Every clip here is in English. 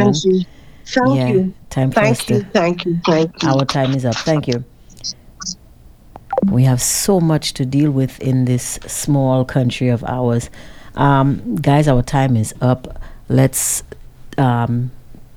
Thank you. Thank Yeah, you. time for us Thank to. you. Thank you. Thank you. Our time is up. Thank you. We have so much to deal with in this small country of ours. Guys, our time is up. Let's um,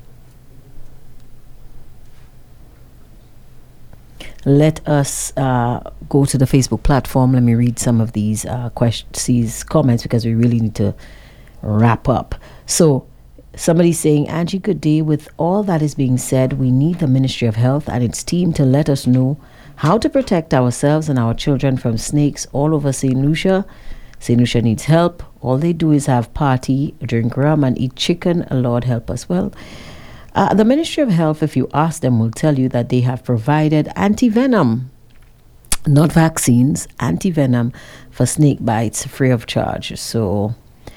let us go to the Facebook platform. Let me read some of these these comments because we really need to wrap up. So somebody saying, Angie, good day. With all that is being said, we need the Ministry of Health and its team to let us know how to protect ourselves and our children from snakes all over St. Lucia. St. Lucia needs help. All they do is have party, drink rum, and eat chicken. Lord help us. Well, the Ministry of Health, if you ask them, will tell you that they have provided anti-venom, not vaccines, anti-venom for snake bites free of charge. So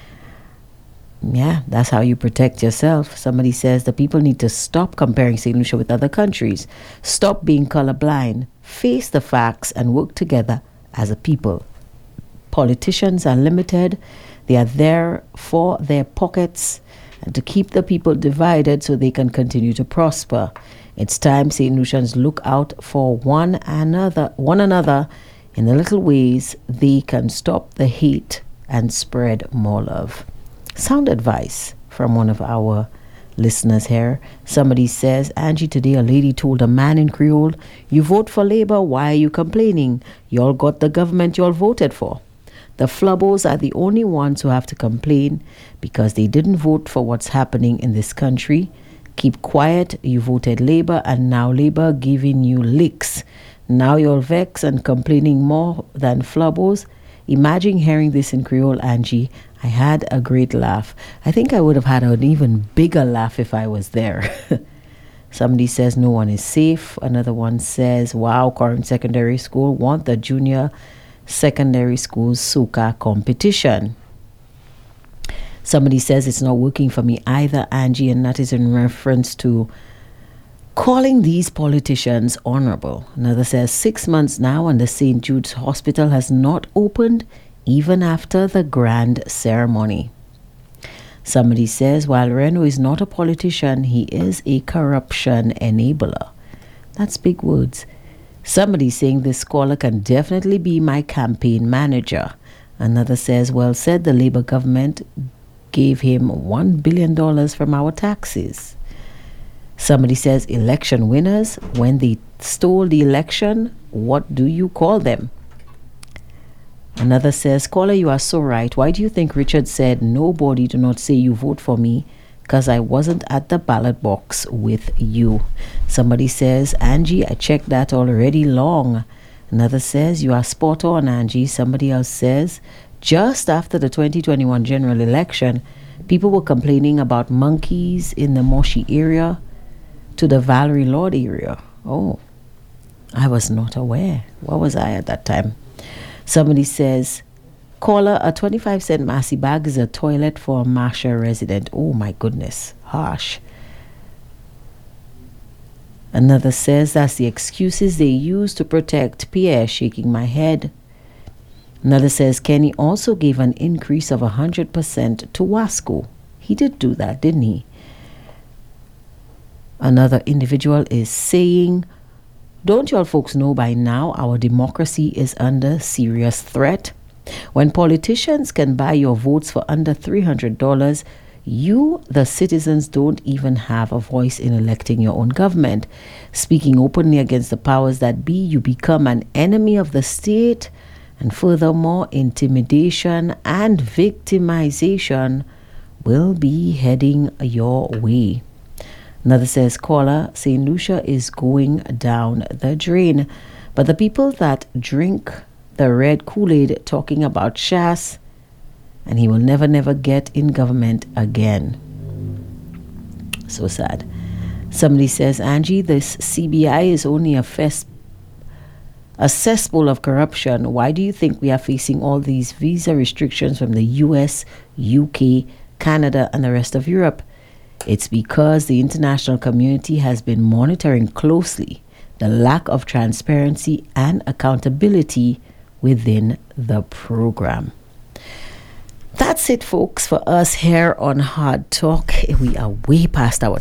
yeah, that's how you protect yourself. Somebody says the people need to stop comparing St. Lucia with other countries. Stop being colorblind. Face the facts and work together as a people. Politicians are limited. They are there for their pockets and to keep the people divided so they can continue to prosper. It's time St. Lucians look out for one another in the little ways they can stop the hate and spread more love. Sound advice from one of our listeners here. Somebody says, Angie, today a lady told a man in Creole, you vote for Labour, why are you complaining? Y'all got the government y'all voted for. The flubbos are the only ones who have to complain because they didn't vote for what's happening in this country. Keep quiet, you voted Labour and now Labour giving you licks. Now you're vexed and complaining more than flubbos. Imagine hearing this in Creole, Angie. I had a great laugh. I think I would have had an even bigger laugh if I was there. Somebody says no one is safe. Another one says, wow, current secondary school want the junior secondary school's soca competition. Somebody says it's not working for me either, Angie, and that is in reference to calling these politicians honorable. Another says 6 months now and the St. Jude's Hospital has not opened even after the grand ceremony. Somebody says while Reno is not a politician, he is a corruption enabler. That's big words. Somebody saying this scholar can definitely be my campaign manager. Another says, well said, the Labour government gave him $1 billion from our taxes. Somebody says election winners, when they stole the election, what do you call them? Another says, caller, you are so right. Why do you think Richard said, nobody do not say you vote for me because I wasn't at the ballot box with you? Somebody says, Angie, I checked that already long. Another says, you are spot on, Angie. Somebody else says, just after the 2021 general election, people were complaining about monkeys in the Moshi area to the Valerie Lord area. Oh, I was not aware. Where was I at that time? Somebody says, caller, a 25-cent Massey bag is a toilet for a Masha resident. Oh my goodness, harsh. Another says that's the excuses they use to protect Pierre, shaking my head. Another says Kenny also gave an increase of 100% to Wasco. He did do that, didn't he? Another individual is saying, don't y'all folks know by now our democracy is under serious threat? When politicians can buy your votes for under $300, you, the citizens, don't even have a voice in electing your own government. Speaking openly against the powers that be, you become an enemy of the state, and furthermore, intimidation and victimization will be heading your way. Another says, caller, St. Lucia is going down the drain. But the people that drink the red Kool-Aid talking about Shas, and he will never get in government again. So sad. Somebody says, Angie, this CBI is only a cesspool of corruption. Why do you think we are facing all these visa restrictions from the US, UK, Canada, and the rest of Europe? It's because the international community has been monitoring closely the lack of transparency and accountability within the program. That's it, folks, for us here on Hard Talk. We are way past our